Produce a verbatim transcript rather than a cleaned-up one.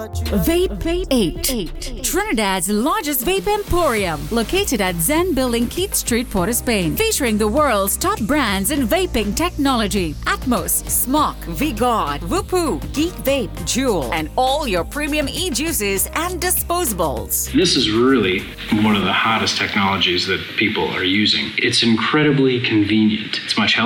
Vape Vape eight, Trinidad's largest vape emporium, located at Zen Building, Keith Street, Port of Spain, featuring the world's top brands in vaping technology: Atmos, Smok, V-God, Whoopoo, Geek Vape, Juul, and all your premium e-juices and disposables. This is really one of the hottest technologies that people are using. It's incredibly convenient. It's much healthier.